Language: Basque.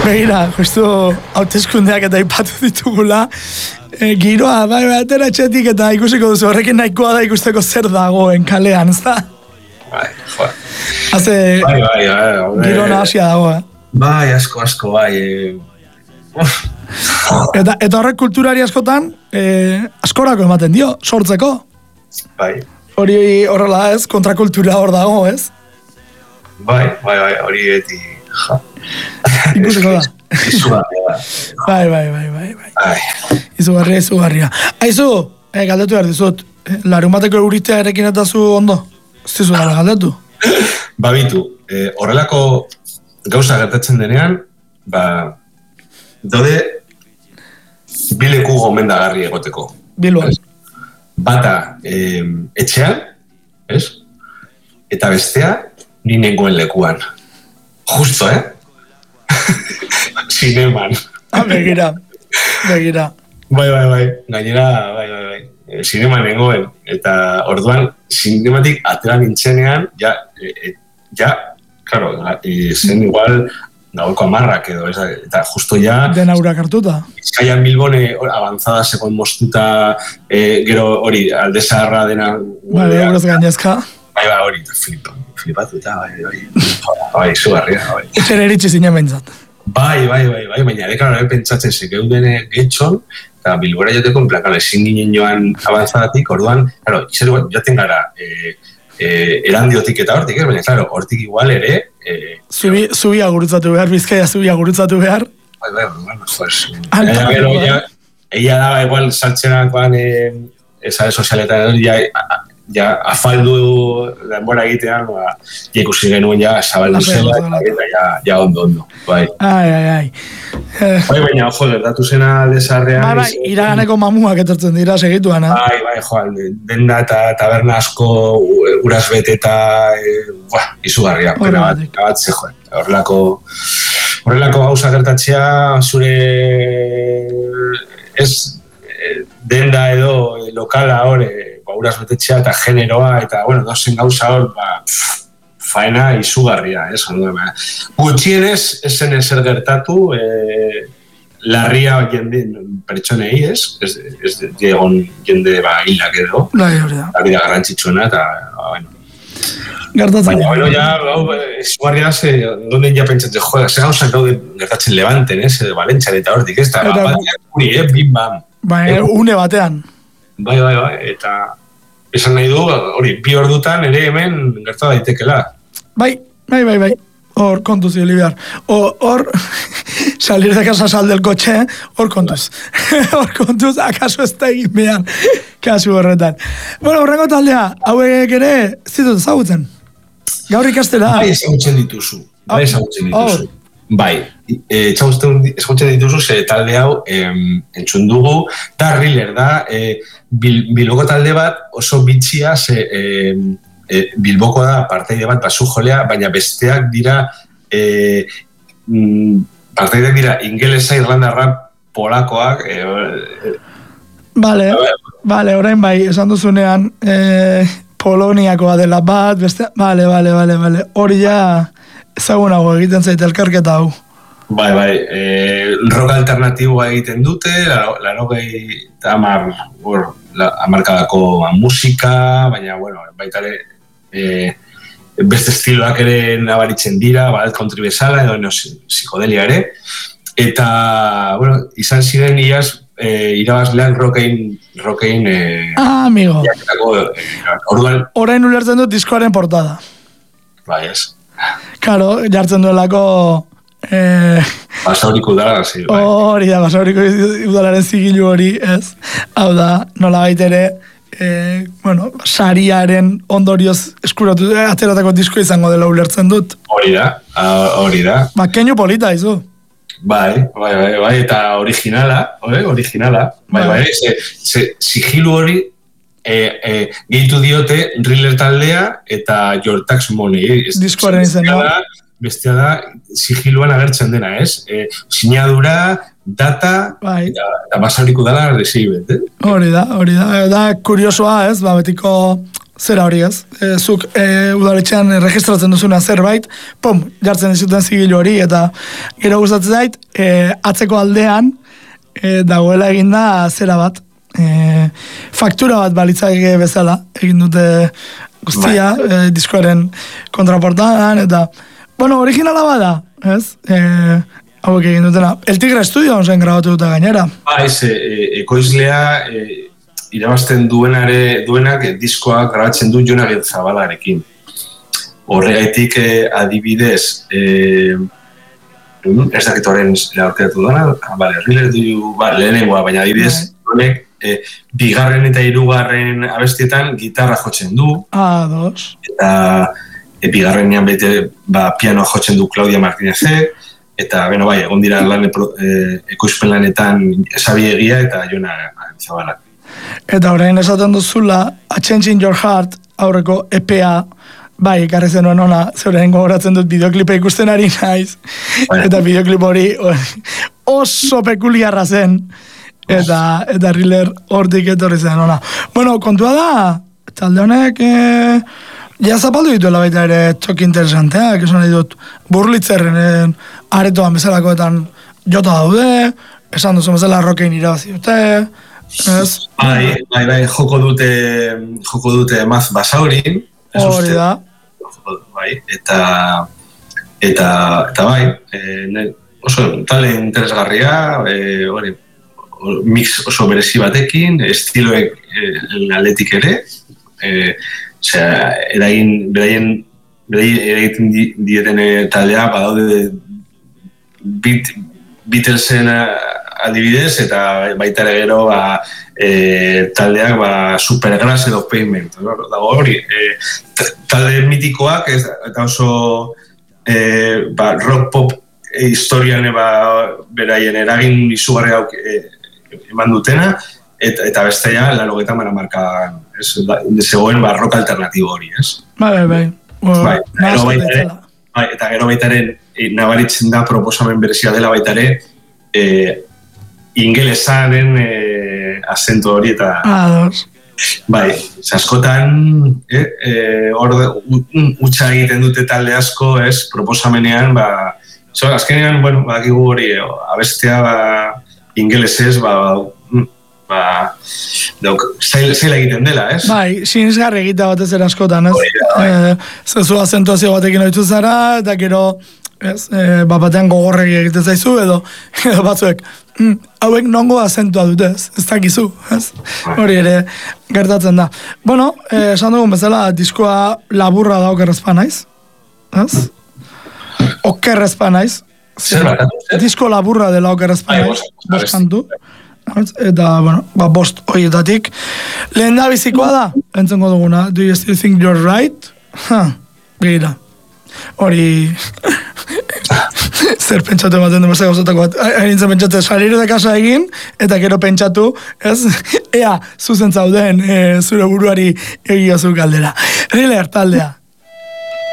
Begira, justu hauteskundeak eta ipatu ditugula, giroa, atera etxetik eta ikusiko duzu, horrekin nahikoa da ikusteko zer dagoen kalean, ez da? Bai, joa. Haze, giro nahasia dago, Bai, asko, bai. Eta horrek kulturari askotan, askorako ematen dio, sortzeko. Bai. Hori horrela ez, kontrakultura hor dago, ez? Bai, hori beti, ja. Ikusiko da. Izugarria. Bai. Izugarria. Aizu, galdetu behar dizut, larun bateko euritea erekin eta zu ondo? Zizu gara galdetu? Babitu, horrelako gauza gertatzen denean, daude bileku gomendagarri egoteko. Biluan. Bata etxean, ez? Eta bestea, ni nengoen lekuan. Justo, Zineman. Begira. Bai. Gainera, bai. Zineman nengoen. Eta orduan, zinematik atera nintzenean, claro, zen igual gaueko 10 edo, eta justo ja... Den aurak hartuta. Bizkaian Bilbone avanzada segoen mostuta, gero hori, alde zaharra dena... Bai, horrez gainezka. Bai, hori, flipatu eta, bai, zugarria, bai. Etxera eritxe zinen behintzat. Bai, baina ere pentsatzen zekeuden getxon, eta Bilbora joteko, en plan, ezin ginen joan avanzadatik, orduan, claro, jaten gara, erandiotik eta hortik, baina, claro, hortik igual ere... Zubia gurutzatu behar, Bizkaia zubia gurutzatu behar. Bai, pues... Ella daba igual saltxerakoan esare sozialetan, ja afaldu denbora egitean, ikusi genuen ja zabaldu zela, eta ja ondo, bai. Ai. Bai, baina, ojo, gertatu zena desarrean... Bai, iraganeko mamuak etortzen dira segituan, Bai, denda eta taberna asko uraz bete eta izugarria, pena bat zegoen. Horrelako gauza gertatzea, zure ez denda edo lokala hori, uraz betetxea eta generoa, eta, dozen gauza hor, faena izugarria, Gutxienez, esen ezer gertatu, larria pertsonei, ez diegon jende hilak edo, la vida garrantzitsuena, eta, gertatzen. Baina, izugarria, donen ja pentsatzen, ze gauzak gertatzen Levanten, Valentzian eta hortik, ez da, bim bam. Baina, une batean. Bai, eta esan nahi du, hori, 2 ordutan ere hemen gerta daitekela. Bai. Hor kontuz, Oliviar. Hor, salir de casa sal del coche, hor kontuz. Hor kontuz, akaso ez da egin behan, kasu horretan. Bueno, horrengo taldea, hauek ere, zitut ezagutzen. Gaur ikastela. Bai, ezagutzen dituzu. Bai, ezagutzen dituzu, ze talde hau entzun dugu, eta Riller da, Bilboko talde bat oso bitxia, Bilboko da parteide bat basu jolea, baina besteak dira parteideak dira ingelesa, irlandarra, polakoak. Vale, orain bai, esan duzunean Poloniakoa dela bat, beste, vale. Hori ja ezagunago egiten zaite elkarketa hau. Bai, rock alternatiboa egiten dute, 80 hamarkadako musika, baina, baita ere, beste estiloak ere nabaritzen dira, balad country bezala, edo psikodelia ere, eta, izan ziren iaz, irabazleak rockein amigo. Orain ulertzen dut diskoaren portada. Bai, ez. Claro, jartzen duelako... Basauriko udala, zi, bai. Hori da, Basauriko udalaren zigilu hori, ez. Hau da, nola baitere, sariaren ondorioz eskuratu, ateratako disko izango dela ulertzen dut. Hori da. Keinu polita, izu. Bai, eta originala. Bai, sigilu hori gehitu diote Riller taldea eta Your Tax Money. Diskoaren izena. Bestea da, sigiluan agertzen dena, ez? Sinadura, data, eta basauriko dela receive, Hori da, kuriosoa, ez? Betiko zera hori ez, zuk udaletxean registratzen duzuna zerbait, pum, jartzen dizuten zigilu hori, eta gero gustatzen zait, atzeko aldean, dagoela eginda zera bat, faktura bat balitzak bezala, egin dute guztia, diskoaren kontraportadan, eta, bueno, originala bada, ez? Hauek egin dutena. El Tigre Studio zen grabatu dute gainera. Ekoizlea irabazten duenak diskoak grabatzen du Jon Agirrezabalarekin. Horregaitik adibidez, ez dakit horren aurkeratu dena, lehenengoa, baina adibidez, honek bigarren eta hirugarren abestietan gitarra jotzen du. Dos. Eta bigarrenean bete pianoa jotzen du Claudia Martinezek, eta bai, egon dira ekoizpen lanetan Xabi Egia eta Jon Agirrezabalak. Eta orain esaten duzula, A Change in Your Heart, aurreko EPA, bai, ekarri zenuen ona, zeuren gogoratzen dut bideoklipa ikusten ari naiz, eta bideoklip hori oso pekuliarra zen, eta Thriller hortik etorri zen ona. Bueno, kontua da, talde honek zapaldu dituela baita ere toki interesanteak, esan nahi dut, Burlitzerren aretoan bezalakoetan jota daude, esan duzu bezala rokein irabazi dute, Bai, joko dute Maz Basaurin. Hori da. Bai, eta bai, oso talde interesgarria, hori, mix oso berezi batekin, estiloek aldetik ere, beraien egiten dieten taldea, badaude Beatlesen adibidez, eta baita ere gero taldeak Supergrass edo Pavement. Dago hori, talde mitikoak eta oso rock pop historian beraien eragin izugarri hauk eman dutena, eta bestea 80 markadan zegoen rock alternatibo hori, ez? Bai. Eta gero baitaren nabaritzen da proposamen berezia dela baitare ingelesaren azento hori eta bai, askotan utxa egiten dute talde asko, ez, proposamenean azkenean, bueno, badakigu hori abestea ingelesez zaila egiten dela, ez? Bai, sinisgarri egitea batez ere askotan, ez? Zezu azentuazio batekin oitu zara, eta gero batean gogorregi egiten zaizu, edo batzuek, hauek nongo azentua dute, ez dakizu, ez? Hori ere gertatzen da. Bueno, esan dugun bezala, diskoa laburra da okerrezpa naiz, ez? Okerrezpa naiz. Disko laburra dela okerrezpa naiz, boskantu. Eta, bueno, bost horietatik. Lehen da bizikoa da, entzongo duguna, Do You Still Think You're Right? Begira. Hori... zer pentsatu ematen du beste gauzatako bat. Harintzen pentsatu, salir de casa egin, eta gero pentsatu, ez? Ea, zuzen zauden, zure buruari egiozu galdera. Thriller taldea.